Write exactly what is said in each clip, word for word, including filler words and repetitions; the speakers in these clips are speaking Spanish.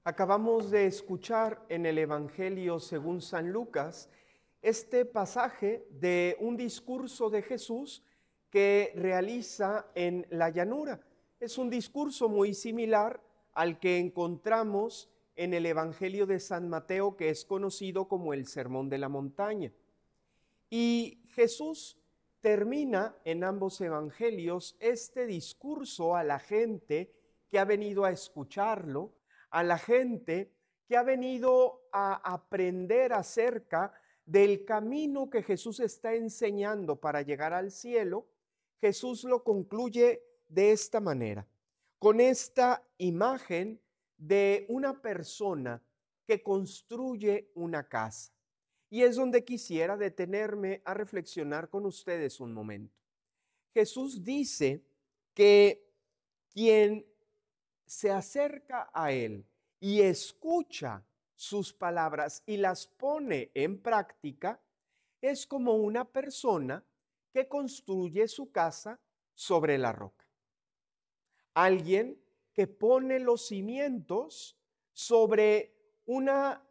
Acabamos de escuchar en el Evangelio según San Lucas este pasaje de un discurso de Jesús que realiza en la llanura. Es un discurso muy similar al que encontramos en el Evangelio de San Mateo, que es conocido como el Sermón de la Montaña. Y Jesús termina en ambos evangelios este discurso a la gente que ha venido a escucharlo, a la gente que ha venido a aprender acerca del camino que Jesús está enseñando para llegar al cielo. Jesús lo concluye de esta manera, con esta imagen de una persona que construye una casa. Y es donde quisiera detenerme a reflexionar con ustedes un momento. Jesús dice que quien se acerca a Él y escucha sus palabras y las pone en práctica, es como una persona que construye su casa sobre la roca. Alguien que pone los cimientos sobre una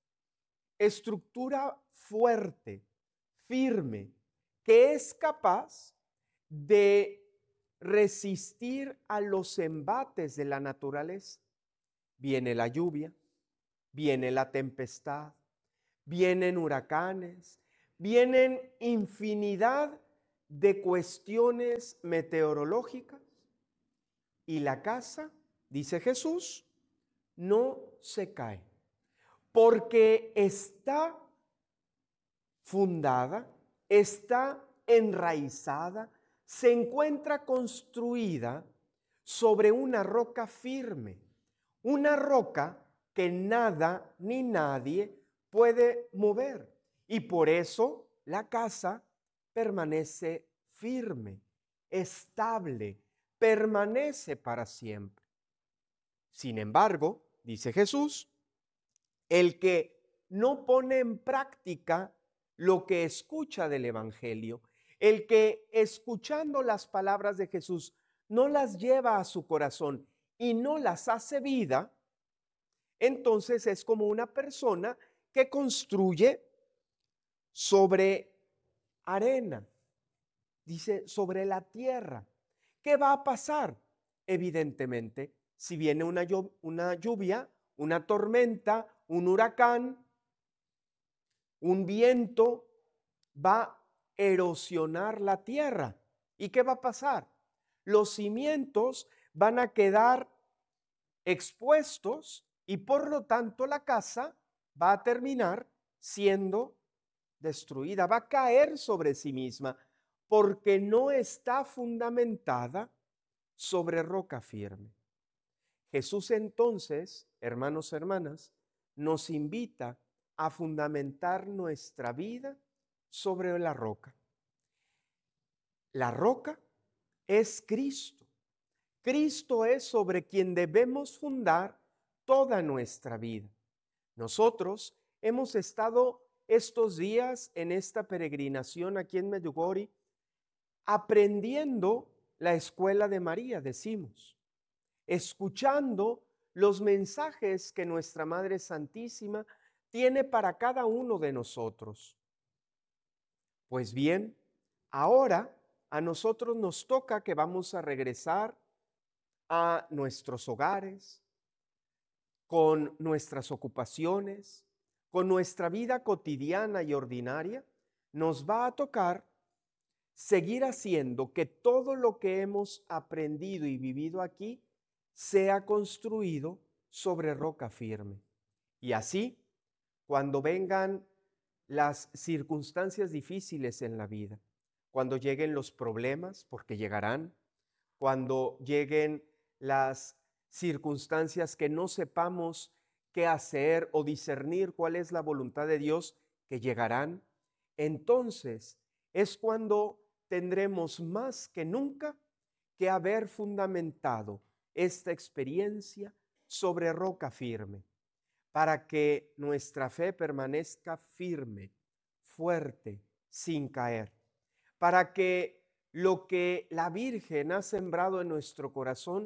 estructura fuerte, firme, que es capaz de resistir a los embates de la naturaleza. Viene la lluvia, viene la tempestad, vienen huracanes, vienen infinidad de cuestiones meteorológicas y la casa, dice Jesús, no se cae, porque está fundada, está enraizada, se encuentra construida sobre una roca firme, una roca que nada ni nadie puede mover. Y por eso la casa permanece firme, estable, permanece para siempre. Sin embargo, dice Jesús, el que no pone en práctica lo que escucha del Evangelio, el que escuchando las palabras de Jesús no las lleva a su corazón y no las hace vida, entonces es como una persona que construye sobre arena, dice sobre la tierra. ¿Qué va a pasar? Evidentemente, si viene una, una lluvia, una tormenta, un huracán, un viento, va a erosionar la tierra. ¿Y qué va a pasar? Los cimientos van a quedar expuestos y por lo tanto la casa va a terminar siendo destruida, va a caer sobre sí misma porque no está fundamentada sobre roca firme. Jesús entonces, hermanos, hermanas, nos invita a fundamentar nuestra vida sobre la roca. La roca es Cristo. Cristo es sobre quien debemos fundar toda nuestra vida. Nosotros hemos estado estos días en esta peregrinación aquí en Medjugorje aprendiendo la escuela de María, decimos, escuchando los mensajes que nuestra Madre Santísima tiene para cada uno de nosotros. Pues bien, ahora a nosotros nos toca que vamos a regresar a nuestros hogares, con nuestras ocupaciones, con nuestra vida cotidiana y ordinaria, nos va a tocar seguir haciendo que todo lo que hemos aprendido y vivido aquí sea construido sobre roca firme. Y así, cuando vengan las circunstancias difíciles en la vida, cuando lleguen los problemas, porque llegarán, cuando lleguen las circunstancias que no sepamos qué hacer o discernir cuál es la voluntad de Dios, que llegarán, entonces es cuando tendremos más que nunca que haber fundamentado esta experiencia sobre roca firme, para que nuestra fe permanezca firme, fuerte, sin caer, para que lo que la Virgen ha sembrado en nuestro corazón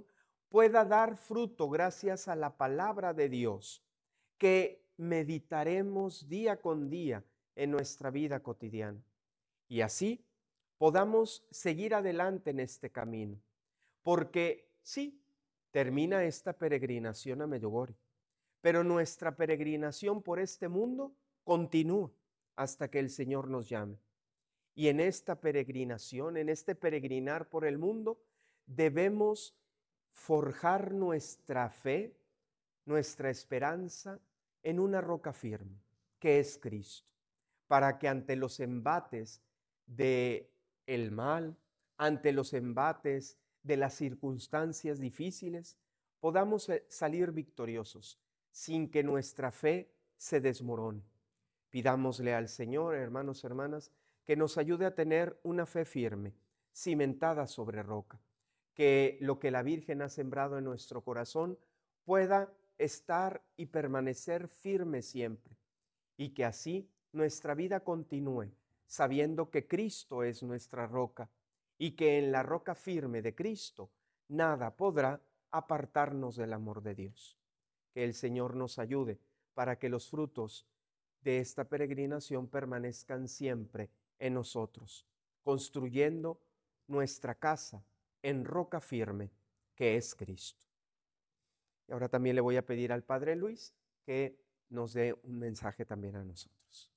pueda dar fruto gracias a la palabra de Dios, que meditaremos día con día en nuestra vida cotidiana. Y así podamos seguir adelante en este camino. Porque sí, termina esta peregrinación a Medjugorje, pero nuestra peregrinación por este mundo continúa hasta que el Señor nos llame. Y en esta peregrinación, en este peregrinar por el mundo, debemos forjar nuestra fe, nuestra esperanza en una roca firme, que es Cristo, para que ante los embates de el mal, ante los embates de las circunstancias difíciles, podamos salir victoriosos, sin que nuestra fe se desmorone. Pidámosle al Señor, hermanos, hermanas, que nos ayude a tener una fe firme, cimentada sobre roca, que lo que la Virgen ha sembrado en nuestro corazón pueda estar y permanecer firme siempre, y que así nuestra vida continúe, sabiendo que Cristo es nuestra roca, y que en la roca firme de Cristo nada podrá apartarnos del amor de Dios. Que el Señor nos ayude para que los frutos de esta peregrinación permanezcan siempre en nosotros, construyendo nuestra casa en roca firme, que es Cristo. Y ahora también le voy a pedir al Padre Luis que nos dé un mensaje también a nosotros.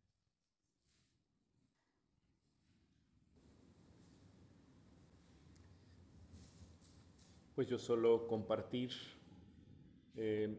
Pues yo solo compartir eh,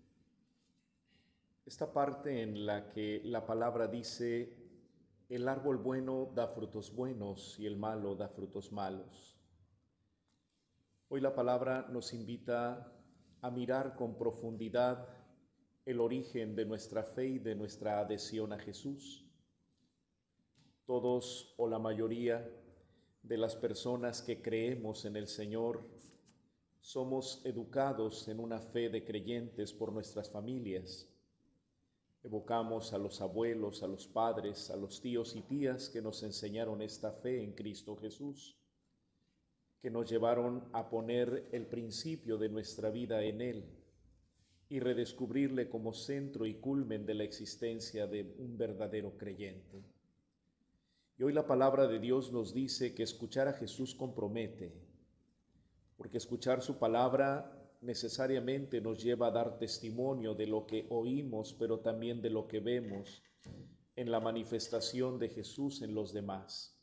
esta parte en la que la palabra dice: el árbol bueno da frutos buenos y el malo da frutos malos. Hoy la palabra nos invita a mirar con profundidad el origen de nuestra fe y de nuestra adhesión a Jesús. Todos o la mayoría de las personas que creemos en el Señor somos educados en una fe de creyentes por nuestras familias. Evocamos a los abuelos, a los padres, a los tíos y tías que nos enseñaron esta fe en Cristo Jesús, que nos llevaron a poner el principio de nuestra vida en Él y redescubrirle como centro y culmen de la existencia de un verdadero creyente. Y hoy la palabra de Dios nos dice que escuchar a Jesús compromete, porque escuchar su palabra necesariamente nos lleva a dar testimonio de lo que oímos, pero también de lo que vemos en la manifestación de Jesús en los demás.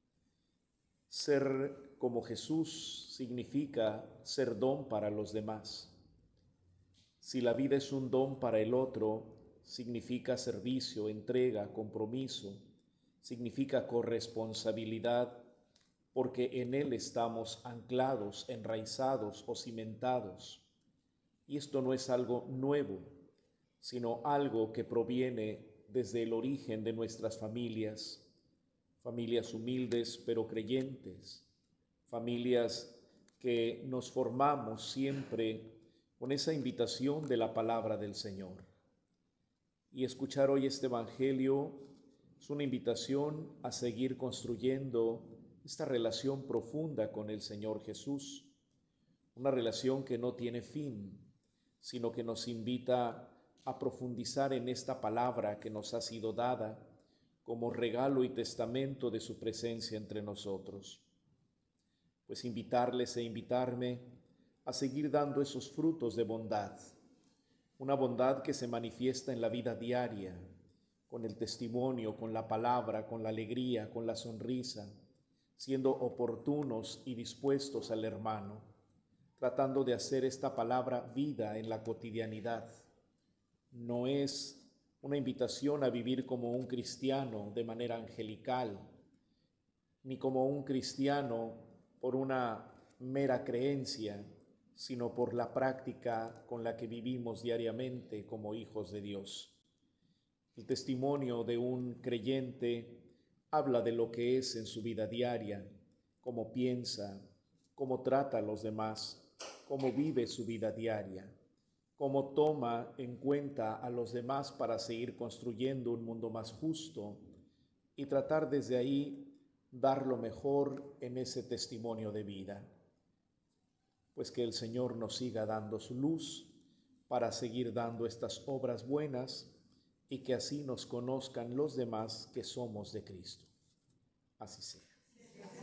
Ser como Jesús significa ser don para los demás. Si la vida es un don para el otro, significa servicio, entrega, compromiso, significa corresponsabilidad, porque en Él estamos anclados, enraizados o cimentados. Y esto no es algo nuevo, sino algo que proviene desde el origen de nuestras familias, familias humildes pero creyentes, familias que nos formamos siempre con esa invitación de la palabra del Señor. Y escuchar hoy este Evangelio es una invitación a seguir construyendo esta relación profunda con el Señor Jesús, una relación que no tiene fin, sino que nos invita a profundizar en esta palabra que nos ha sido dada como regalo y testamento de su presencia entre nosotros. Pues invitarles e invitarme a seguir dando esos frutos de bondad, una bondad que se manifiesta en la vida diaria, con el testimonio, con la palabra, con la alegría, con la sonrisa, siendo oportunos y dispuestos al hermano, tratando de hacer esta palabra vida en la cotidianidad. No es una invitación a vivir como un cristiano de manera angelical, ni como un cristiano por una mera creencia, sino por la práctica con la que vivimos diariamente como hijos de Dios. El testimonio de un creyente habla de lo que es en su vida diaria, cómo piensa, cómo trata a los demás, cómo vive su vida diaria, cómo toma en cuenta a los demás para seguir construyendo un mundo más justo y tratar desde ahí dar lo mejor en ese testimonio de vida. pues que el Señor nos siga dando su luz para seguir dando estas obras buenas y que así nos conozcan los demás que somos de Cristo. Así sea.